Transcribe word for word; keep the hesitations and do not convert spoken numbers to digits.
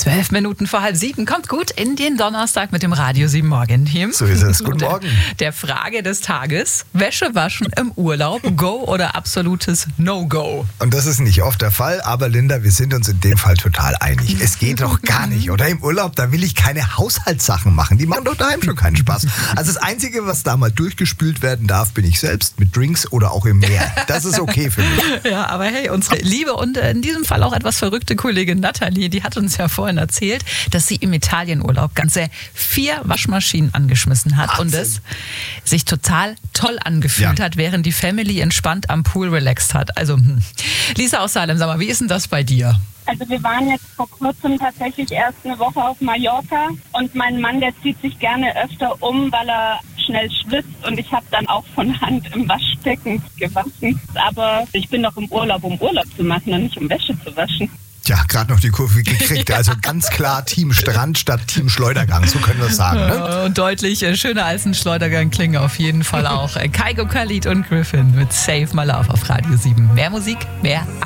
Zwölf Minuten vor halb sieben. Kommt gut in den Donnerstag mit dem Radio sieben Morgen-Team. So ist es. Guten Morgen. Der Frage des Tages: Wäsche waschen im Urlaub, Go oder absolutes No-Go? Und das ist nicht oft der Fall, aber Linda, wir sind uns in dem Fall total einig. Es geht doch gar nicht, oder? Im Urlaub, da will ich keine Haushaltssachen machen. Die machen doch daheim schon keinen Spaß. Also das Einzige, was da mal durchgespült werden darf, bin ich selbst mit Drinks oder auch im Meer. Das ist okay für mich. Ja, aber hey, unsere liebe und in diesem Fall auch etwas verrückte Kollegin Nathalie, die hat uns ja vorhin erzählt, dass sie im Italienurlaub ganze vier Waschmaschinen angeschmissen hat. Wahnsinn. Und es sich total toll angefühlt ja. hat, während die Family entspannt am Pool relaxt hat. Also, hm. Lisa aus Salem, sag mal, wie ist denn das bei dir? Also wir waren jetzt vor kurzem tatsächlich erst eine Woche auf Mallorca und mein Mann, der zieht sich gerne öfter um, weil er schnell schwitzt und ich habe dann auch von Hand im Waschbecken gewaschen. Aber ich bin doch im Urlaub, um Urlaub zu machen und nicht um Wäsche zu waschen. Tja, gerade noch die Kurve gekriegt. Also ganz klar Team Strand statt Team Schleudergang, so können wir es sagen. Ne? Und deutlich schöner als ein Schleudergang klingen auf jeden Fall auch. Kygo Khalid und Griffin mit Save My Love auf Radio sieben. Mehr Musik, mehr